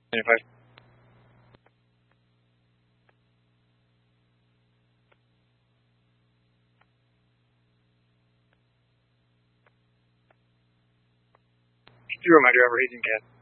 And if I through my driver, he's in cat.